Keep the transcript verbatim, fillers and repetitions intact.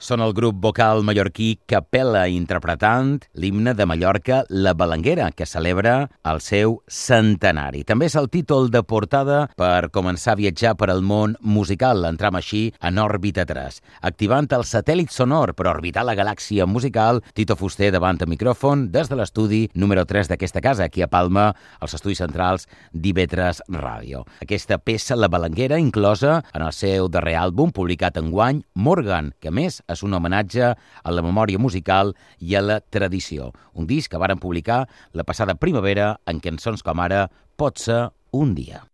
Són el grup vocal mallorquí Capella interpretant l'himne de Mallorca, La Balanguera, que celebra el seu centenari. També és el títol de portada per començar a viatjar per al món musical. Entram així en òrbita tres, activant el satèl·lit sonor per orbitar la galàxia musical. Tito Fuster davant el micròfon des de l'estudi número tres d'aquesta casa, aquí a Palma, als estudis centrals d'I V tres Ràdio. Aquesta peça, La Balanguera, inclosa en el seu darrer àlbum, publicat enguany, Morgan, que a més és un homenatge a la memòria musical i a la tradició. Un disc que varen publicar la passada primavera en cançons com ara Pot ser un dia.